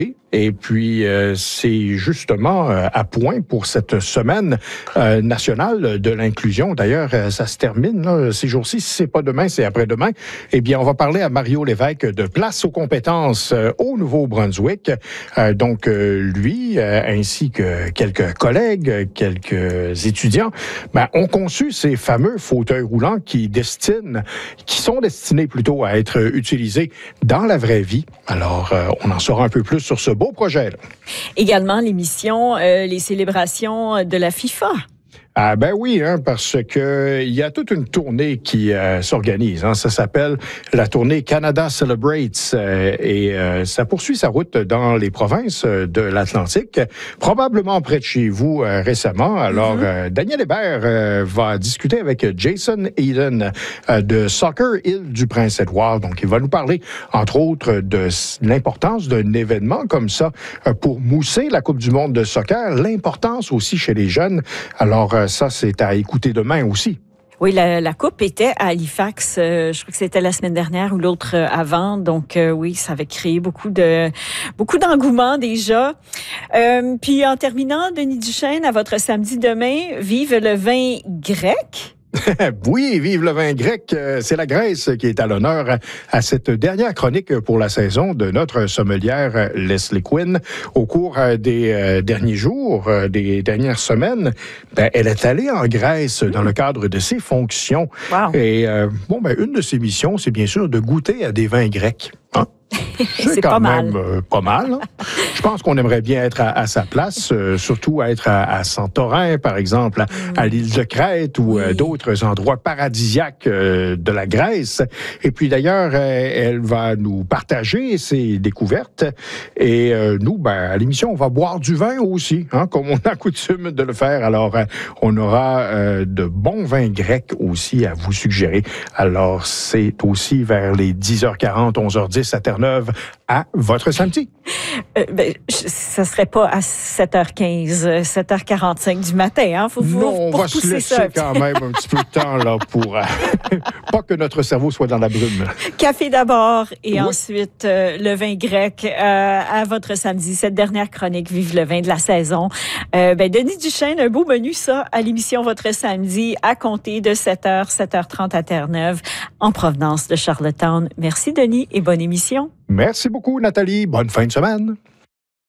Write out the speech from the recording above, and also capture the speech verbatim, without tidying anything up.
Et puis, euh, c'est justement euh, à point pour cette semaine euh, nationale de l'inclusion. D'ailleurs, euh, ça se termine là, ces jours-ci. Si c'est pas demain, c'est après-demain. Eh bien, on va parler à Mario Lévesque de Place aux compétences euh, au Nouveau-Brunswick. Euh, donc, euh, lui, euh, ainsi que quelques collègues, quelques étudiants, ben, ont conçu ces fameux fauteuils roulants qui destinent, qui sont destinés plutôt à être utilisés dans la vraie vie. Alors, euh, on en saura un peu plus sur ce beau projet-là. Également, l'émission, euh, les célébrations de la FIFA. Ah ben oui, hein, parce que il y a toute une tournée qui euh, s'organise. Hein, ça s'appelle la tournée Canada Celebrates euh, et euh, ça poursuit sa route dans les provinces de l'Atlantique, probablement près de chez vous euh, récemment. Alors, mm-hmm. euh, Daniel Hébert euh, va discuter avec Jason Eden euh, de Soccer Île du Prince-Édouard. Donc, il va nous parler, entre autres, de l'importance d'un événement comme ça euh, pour mousser la Coupe du monde de soccer, l'importance aussi chez les jeunes. Alors, ça, c'est à écouter demain aussi. Oui, la, la coupe était à Halifax. Euh, je crois que c'était la semaine dernière ou l'autre euh, avant. Donc euh, oui, ça avait créé beaucoup de beaucoup d'engouement déjà. Euh, puis en terminant, Denis Duchesne, à votre samedi demain, vive le vin grec. Oui, vive le vin grec. C'est la Grèce qui est à l'honneur à cette dernière chronique pour la saison de notre sommelière Leslie Quinn. Au cours des derniers jours, des dernières semaines, ben, elle est allée en Grèce dans le cadre de ses fonctions. Wow. Et euh, bon, ben, une de ses missions, c'est bien sûr de goûter à des vins grecs. Hein? C'est, c'est quand pas même mal. Euh, pas mal. Hein? Je pense qu'on aimerait bien être à, à sa place, euh, surtout être à, à Santorin, par exemple, à, mm. à l'île de Crète ou oui. euh, d'autres endroits paradisiaques euh, de la Grèce. Et puis d'ailleurs, euh, elle va nous partager ses découvertes. Et euh, nous, ben, à l'émission, on va boire du vin aussi, hein, comme on a coutume de le faire. Alors, euh, on aura euh, de bons vins grecs aussi à vous suggérer. Alors, c'est aussi vers les dix heures quarante, onze heures dix à Terre-Neuve à votre samedi. Euh, ben, ça serait pas à sept heures quinze, sept heures quarante-cinq du matin, hein? Faut, faut, non, on pour va se laisser ça. Quand même un petit peu de temps là pour euh, pas que notre cerveau soit dans la brume. Café d'abord et oui. ensuite euh, le vin grec euh, à votre samedi. Cette dernière chronique, vive le vin de la saison. Euh, ben Denis Duchesne, un beau menu ça à l'émission votre samedi à compter de sept heures, sept heures trente à Terre-Neuve en provenance de Charlottetown. Merci Denis et bonne émission. Merci beaucoup, Nathalie. Bonne fin de semaine.